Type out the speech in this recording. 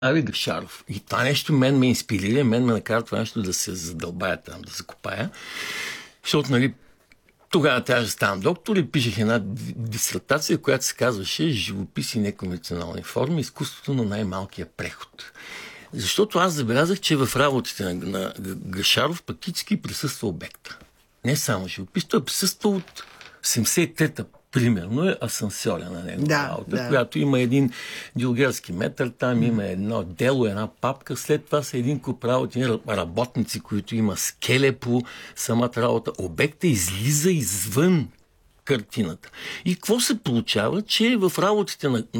Ари Гашаров. И това нещо мен ме инспирира, мен ме накара това нещо да се задълбая там, да се копая. Защото, нали, тогава трябваше да ставам доктор и пишех една дисертация, която се казваше "Живопис и неконвенционални форми. Изкуството на най-малкия преход". Защото аз забелязах, че в работите на Гашаров практически присъства обекта. Не само живопис, той присъства от 73-та, примерно е Асансьоля на него работа, която има един Дилгерски метър, там има едно дело, една папка, след това са един куп работи, работници, които има скеле по самата работа. Обекта излиза извън картината. И какво се получава, че в работите на